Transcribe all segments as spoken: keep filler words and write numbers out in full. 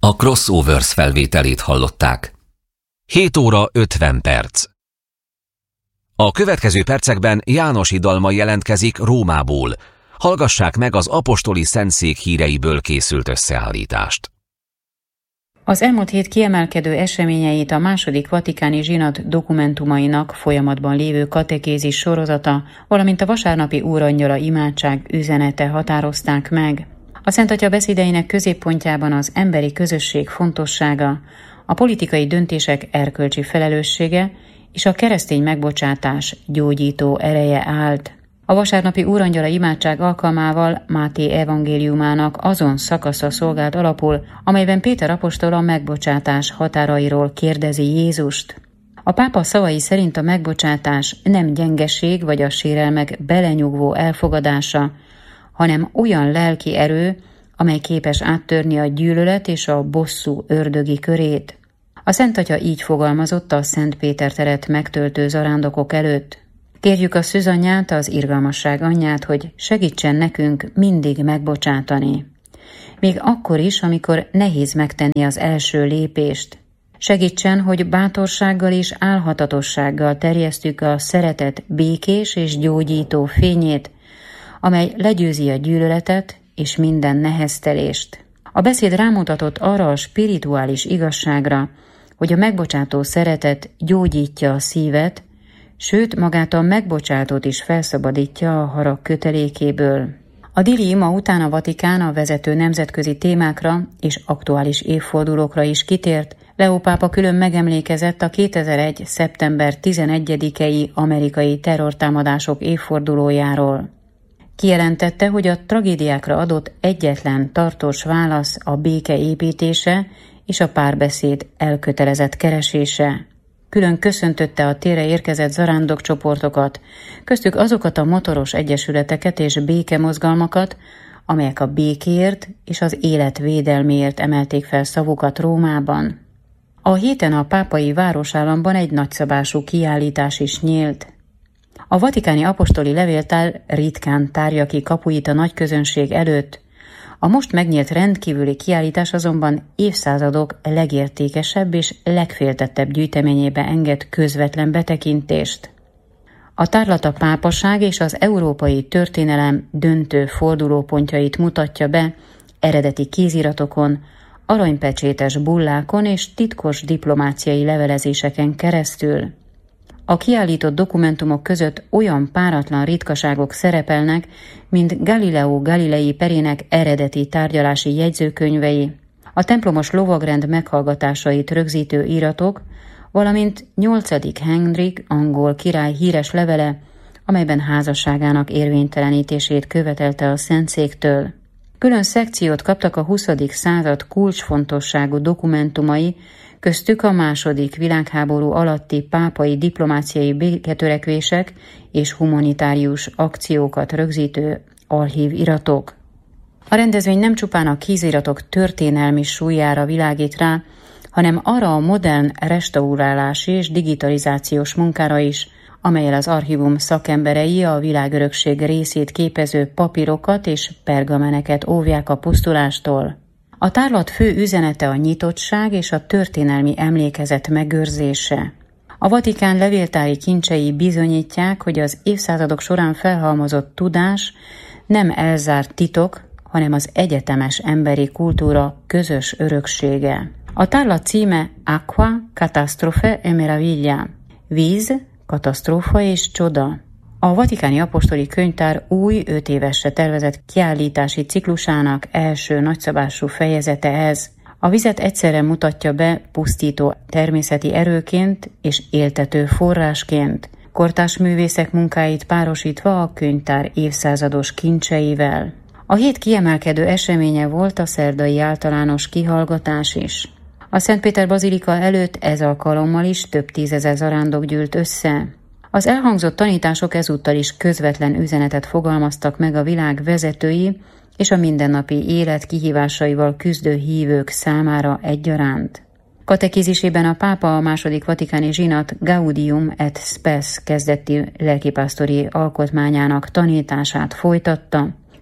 A Crossovers felvételét hallották. hét óra ötven perc. A következő percekben János Hidalma jelentkezik Rómából. Hallgassák meg az apostoli szentszék híreiből készült összeállítást. Az elmúlt hét kiemelkedő eseményeit a második vatikáni zsinat dokumentumainak folyamatban lévő katekézis sorozata, valamint a vasárnapi úrangyala imádság üzenete határozták meg. A Szent Atya beszédeinek középpontjában az emberi közösség fontossága, a politikai döntések erkölcsi felelőssége és a keresztény megbocsátás gyógyító ereje állt. A vasárnapi úrangyala imádság alkalmával Máté evangéliumának azon szakasza szolgált alapul, amelyben Péter apostol a megbocsátás határairól kérdezi Jézust. A pápa szavai szerint a megbocsátás nem gyengeség vagy a sérelmek belenyugvó elfogadása, hanem olyan lelki erő, amely képes áttörni a gyűlölet és a bosszú ördögi körét. A Szent Atya így fogalmazott a Szent Péter teret megtöltő zarándokok előtt. Kérjük a szűzanyját, az irgalmasság anyját, hogy segítsen nekünk mindig megbocsátani. Még akkor is, amikor nehéz megtenni az első lépést. Segítsen, hogy bátorsággal és álhatatossággal terjesztjük a szeretet békés és gyógyító fényét, amely legyőzi a gyűlöletet és minden neheztelést. A beszéd rámutatott arra a spirituális igazságra, hogy a megbocsátó szeretet gyógyítja a szívet, sőt magát a megbocsátót is felszabadítja a harag kötelékéből. A Dili ima után a Vatikán a vezető nemzetközi témákra és aktuális évfordulókra is kitért. Leó pápa külön megemlékezett a kétezer-egy. szeptember tizenegyedikei amerikai terrortámadások évfordulójáról. Kijelentette, hogy a tragédiákra adott egyetlen tartós válasz a béke építése és a párbeszéd elkötelezett keresése. Külön köszöntötte a térre érkezett zarándokcsoportokat, köztük azokat a motoros egyesületeket és békemozgalmakat, amelyek a békéért és az élet védelméért emelték fel szavukat Rómában. A héten a pápai városállamban egy nagyszabású kiállítás is nyílt. A vatikáni apostoli levéltár ritkán tárja ki kapuit a nagy közönség előtt, a most megnyílt rendkívüli kiállítás azonban évszázadok legértékesebb és legféltettebb gyűjteményébe enged közvetlen betekintést. A tárlat a pápaság és az európai történelem döntő fordulópontjait mutatja be eredeti kéziratokon, aranypecsétes bullákon és titkos diplomáciai levelezéseken keresztül. A kiállított dokumentumok között olyan páratlan ritkaságok szerepelnek, mint Galileo Galilei perének eredeti tárgyalási jegyzőkönyvei, a templomos lovagrend meghallgatásait rögzítő íratok, valamint nyolcadik Henrik angol király híres levele, amelyben házasságának érvénytelenítését követelte a Szentszéktől. Külön szekciót kaptak a huszadik század kulcsfontosságú dokumentumai, köztük a második világháború alatti pápai diplomáciai béketörekvések és humanitárius akciókat rögzítő archív iratok. A rendezvény nem csupán a kéziratok történelmi súlyára világít rá, hanem arra a modern restaurálási és digitalizációs munkára is, amellyel az archívum szakemberei a világörökség részét képező papírokat és pergameneket óvják a pusztulástól. A tárlat fő üzenete a nyitottság és a történelmi emlékezet megőrzése. A Vatikán levéltári kincsei bizonyítják, hogy az évszázadok során felhalmozott tudás nem elzárt titok, hanem az egyetemes emberi kultúra közös öröksége. A tárlat címe Aqua, Catastrofe e Meraviglia, víz, katasztrófa és csoda. A Vatikáni Apostoli Könyvtár új öt évesre tervezett kiállítási ciklusának első nagyszabású fejezete ez. A vizet egyszerre mutatja be pusztító természeti erőként és éltető forrásként, kortárs művészek munkáit párosítva a könyvtár évszázados kincseivel. A hét kiemelkedő eseménye volt a szerdai általános kihallgatás is. A Szentpéter bazilika előtt ez alkalommal is több tízezer zarándok gyűlt össze. Az elhangzott tanítások ezúttal is közvetlen üzenetet fogalmaztak meg a világ vezetői és a mindennapi élet kihívásaival küzdő hívők számára egyaránt. Katekézisében a pápa a második vatikáni zsinat Gaudium et Spes kezdeti lelkipásztori alkotmányának tanítását folytatta.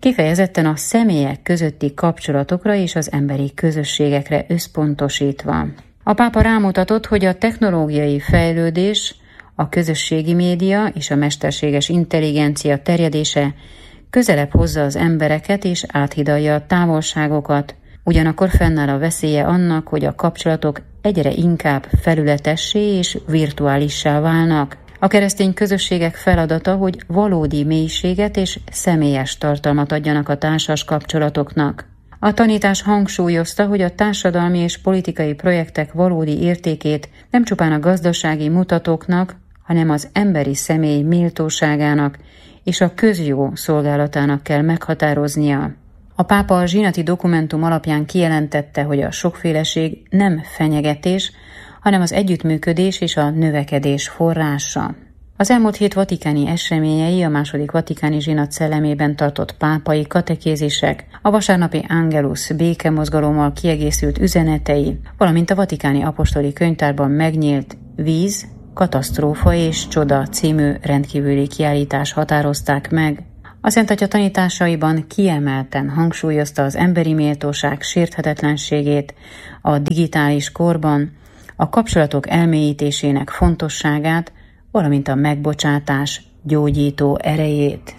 kifejezetten a személyek közötti kapcsolatokra és az emberi közösségekre összpontosítva. A pápa rámutatott, hogy a technológiai fejlődés, a közösségi média és a mesterséges intelligencia terjedése közelebb hozza az embereket és áthidalja a távolságokat, ugyanakkor fennáll a veszélye annak, hogy a kapcsolatok egyre inkább felületessé és virtuálissá válnak. A keresztény közösségek feladata, hogy valódi mélységet és személyes tartalmat adjanak a társas kapcsolatoknak. A tanítás hangsúlyozta, hogy a társadalmi és politikai projektek valódi értékét nem csupán a gazdasági mutatóknak, hanem az emberi személy méltóságának és a közjó szolgálatának kell meghatároznia. A pápa a zsinati dokumentum alapján kijelentette, hogy a sokféleség nem fenyegetés, hanem az együttműködés és a növekedés forrása. Az elmúlt hét vatikáni eseményei, a második vatikáni zsinat szellemében tartott pápai katekézisek, a vasárnapi Angelus békemozgalommal kiegészült üzenetei, valamint a vatikáni apostoli könyvtárban megnyílt Víz, katasztrófa és csoda című rendkívüli kiállítás határozták meg. A Szent Atya tanításaiban kiemelten hangsúlyozta az emberi méltóság sérthetetlenségét a digitális korban, a kapcsolatok elmélyítésének fontosságát, valamint a megbocsátás gyógyító erejét.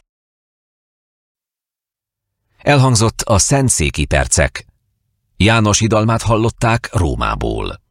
Elhangzott a szentszéki percek. János hidalmát hallották Rómából.